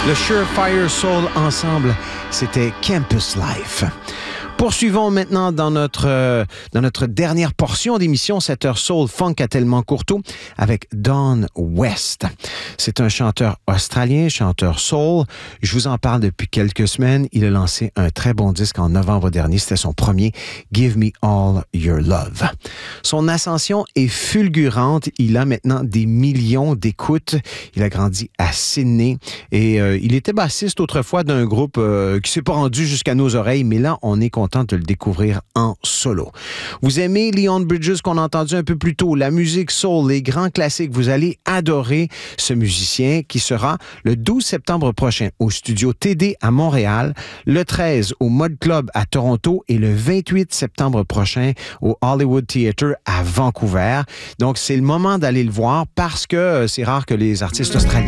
Le Surefire Soul ensemble, c'était Campus Life. Poursuivons maintenant dans notre dernière portion d'émission, cette heure soul funk à tellement courteau, avec Don West. C'est un chanteur australien, chanteur soul. Je vous en parle depuis quelques semaines. Il a lancé un très bon disque en novembre dernier. C'était son premier, Give Me All Your Love. Son ascension est fulgurante. Il a maintenant des millions d'écoutes. Il a grandi à Sydney et il était bassiste autrefois d'un groupe qui s'est pas rendu jusqu'à nos oreilles, mais là, on est content de le découvrir en solo. Vous aimez Leon Bridges qu'on a entendu un peu plus tôt, la musique soul, les grands classiques, vous allez adorer ce musicien qui sera le 12 septembre prochain au studio TD à Montréal, le 13 au Mod Club à Toronto et le 28 septembre prochain au Hollywood Theatre à Vancouver. Donc, c'est le moment d'aller le voir parce que c'est rare que les artistes australiens